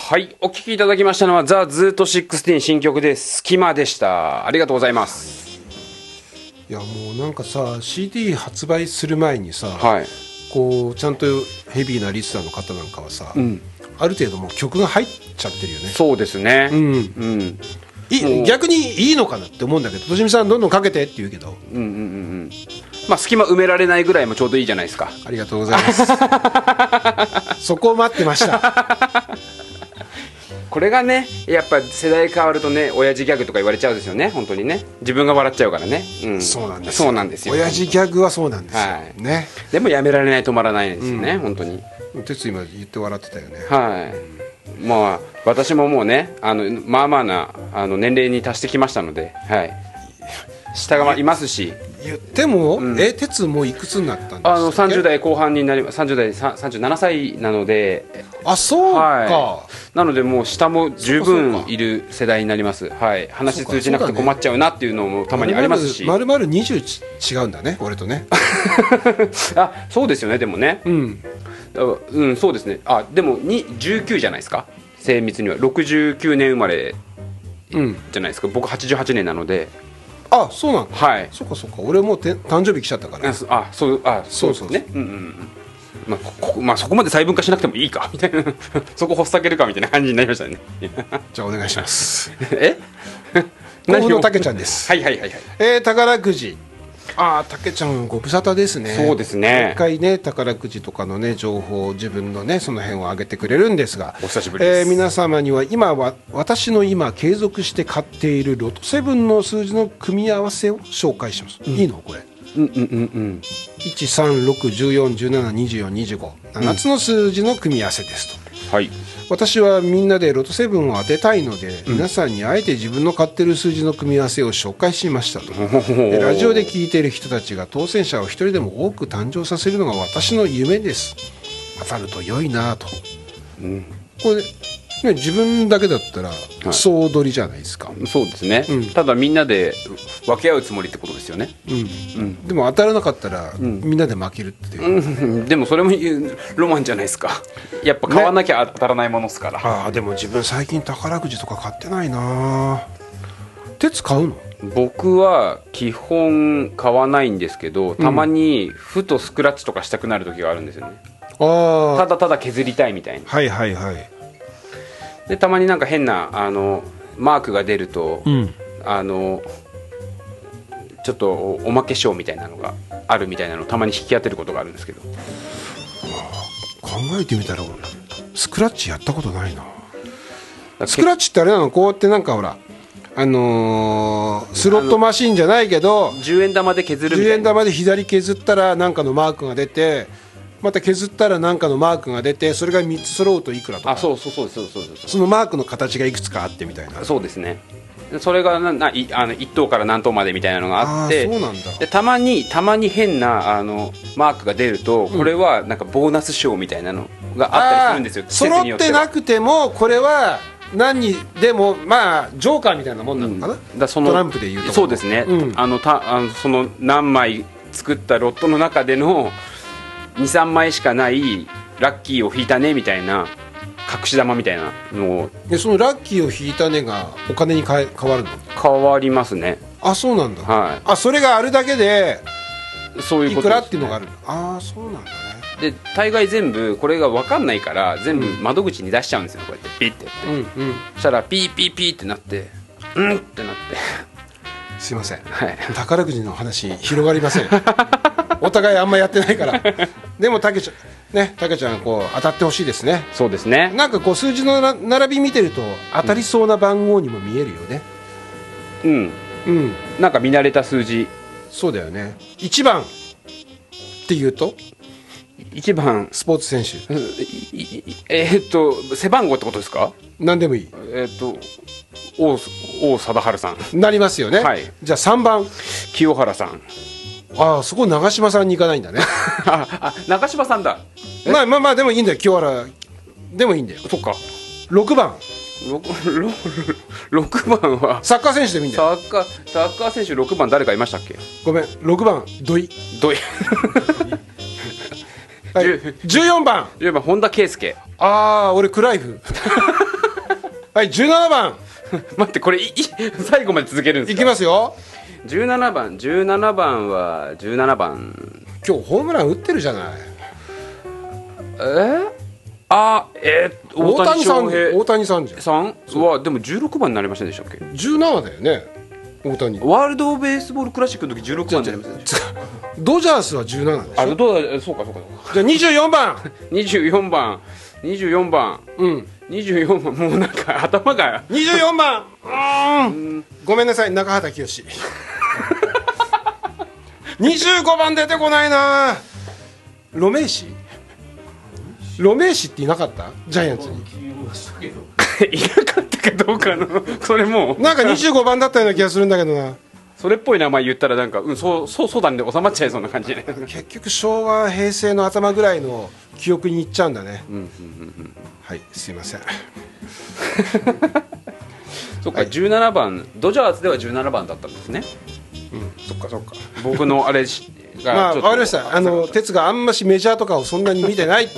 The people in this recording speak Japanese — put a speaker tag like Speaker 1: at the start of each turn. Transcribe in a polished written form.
Speaker 1: はい、お聴きいただきましたのはザ・ズート16新曲で隙間でした。ありがとうございます。
Speaker 2: いやもうなんかさ CD 発売する前にさ、
Speaker 1: はい、
Speaker 2: こうちゃんとヘビーなリスナーの方なんかはさ、ある程度もう曲が入っちゃってるよね。
Speaker 1: そうですね、
Speaker 2: 逆にいいのかなって思うんだけど、としみさんどんどんかけてって言うけど、
Speaker 1: まあ隙間埋められないぐらいもちょうどいいじゃないですか。
Speaker 2: ありがとうございますそこを待ってました
Speaker 1: これがねやっぱ世代変わるとね親父ギャグとか言われちゃうんですよね。本当にね自分が笑っちゃうからね、
Speaker 2: そうなんです
Speaker 1: よ。そうなんですよ。
Speaker 2: 親父ギャグはそうなんですよ、ね。
Speaker 1: でもやめられない止まらないですよね、本当に。
Speaker 2: 哲今言って笑ってたよね。
Speaker 1: まあ私ももうねまあまあな年齢に達してきましたので、下がいますし。
Speaker 2: 言っても、哲もういくつになったんですか。
Speaker 1: 30代後半になります。37歳なので。
Speaker 2: あ、そうか、
Speaker 1: なのでもう下も十分いる世代になります。話通じなくて困っちゃうなっていうのもたまにありますし。
Speaker 2: 丸々20違うんだね俺とね
Speaker 1: あ、そうですよね。でもね、そうですね。でも19じゃないですか。精密には69年生まれじゃないですか。僕88年なので。
Speaker 2: あ、そうなんだ。そっか俺もう誕生日来ちゃったから。
Speaker 1: そうですね。まあそこまで細分化しなくてもいいかみたいなそこほっさけるかみたいな感じになりましたね
Speaker 2: じゃあお願いします
Speaker 1: 甲
Speaker 2: 府のたけちゃんです。宝くじ。たけちゃんご無沙汰ですね。
Speaker 1: そうですね。
Speaker 2: 一回ね宝くじとかのね情報を自分のねその辺を上げてくれるんですが、
Speaker 1: お久しぶりです。
Speaker 2: 皆様には私の今継続して買っているロト7の数字の組み合わせを紹介します。いいのこれ。13614172425、7つの数字の組み合わせですと。私はみんなでロト7を当てたいので、皆さんにあえて自分の買ってる数字の組み合わせを紹介しましたと。ラジオで聞いている人たちが当選者を一人でも多く誕生させるのが私の夢です。当たると良いなと。これね、自分だけだったら総取りじゃないですか。
Speaker 1: そうですね、ただみんなで分け合うつもりってことですよね。
Speaker 2: でも当たらなかったら、みんなで負けるっていう、
Speaker 1: でもそれもロマンじゃないですか。やっぱ買わなきゃ当たらないものですから、
Speaker 2: でも自分最近宝くじとか買ってないな。鉄買うの？
Speaker 1: 僕は基本買わないんですけど、たまにふとスクラッチとかしたくなる時があるんですよね。ただただ削りたいみたいな。でたまになんか変なマークが出ると、ちょっとおまけ賞みたいなのがあるみたいなのをたまに引き当てることがあるんですけど。
Speaker 2: 考えてみたらスクラッチやったことないな。スクラッチってあれなの？こうやってなんかほらスロットマシンじゃないけど
Speaker 1: 10円玉で削るみたいな。
Speaker 2: 10円玉で左削ったらなんかのマークが出て、また削ったら何かのマークが出て、それが3つ揃うといくらとか。
Speaker 1: そうです。
Speaker 2: そのマークの形がいくつかあってみたいな。
Speaker 1: そうですね。それが1等から何等までみたいなのがあって、
Speaker 2: そうなんだ。
Speaker 1: でたまに変なマークが出ると、これはなんかボーナス賞みたいなのがあったりするんですよ。
Speaker 2: 揃ってなくてもこれは何にでもまあジョーカーみたいなもんなのかな、トランプでいうと。
Speaker 1: そうですね、その何枚作ったロットの中での 2,3 枚しかないラッキーを引いたねみたいな隠し玉みたいなのを。
Speaker 2: でそのラッキーを引いたねがお金に変わるの？
Speaker 1: 変わりますね。
Speaker 2: そうなんだ。それがあるだけで
Speaker 1: そういうことですね。
Speaker 2: いくらっていうのがある。そうなんだね。
Speaker 1: で大概全部これが分かんないから全部窓口に出しちゃうんですよ、こうやってピッてやって、そしたらピーピーピーってなってってなって
Speaker 2: すいません、宝くじの話広がりませんお互いあんまやってないからでもたけちゃんこう当たってほしいですね。
Speaker 1: そうですね。
Speaker 2: なんかこう数字の並び見てると当たりそうな番号にも見えるよね。
Speaker 1: なんか見慣れた数字。
Speaker 2: そうだよね。1番っていうと
Speaker 1: 1番
Speaker 2: スポーツ選手。
Speaker 1: 背番号ってことですか？
Speaker 2: 何でもいい。
Speaker 1: 王貞治さん
Speaker 2: なりますよね。じゃあ3番
Speaker 1: 清原さん。
Speaker 2: そこ長嶋さんに行かないんだね
Speaker 1: 長嶋さんだ。
Speaker 2: まあでもいいんだよ。清原でもいいんだよ。
Speaker 1: そっか。
Speaker 2: 6番
Speaker 1: 6番は
Speaker 2: サッカー選手でもいいんだよ。
Speaker 1: サッカー選手6番誰かいましたっけ？
Speaker 2: ごめん、6番土井14番
Speaker 1: 本田圭佑。
Speaker 2: 俺クライフはい、17番
Speaker 1: 待って、これ最後まで続けるんですか？
Speaker 2: いきますよ。
Speaker 1: 17番は17番、
Speaker 2: 今日ホームラン打ってるじゃない。
Speaker 1: 大谷翔平、
Speaker 2: 大谷さんじゃん。
Speaker 1: さんはでも16番になりませんでしたっけ
Speaker 2: ？17だよね、大谷。
Speaker 1: ワールドベースボールクラシックの時16番になりませんでした？
Speaker 2: ドジャースは17でしょ。
Speaker 1: そうか。
Speaker 2: じゃあ24番
Speaker 1: 24番、
Speaker 2: うん、
Speaker 1: 24番、もうなんか頭が
Speaker 2: 24番ごめんなさい、中畑清25番出てこないな。ロメイシっていなかった？ジャイアンツに
Speaker 1: いなかったかどうかのそれも
Speaker 2: なんか25番だったような気がするんだけどな。
Speaker 1: それっぽい名前言ったらなんか、そうだねで収まっちゃいそうな感じで
Speaker 2: 結局昭和平成の頭ぐらいの記憶にいっちゃうんだね。はい、すいません
Speaker 1: そっか、17番ドジャースでは17番だったんですね。
Speaker 2: そっか
Speaker 1: 僕のあれが
Speaker 2: まあ分かりました。哲があんましメジャーとかをそんなに見てないって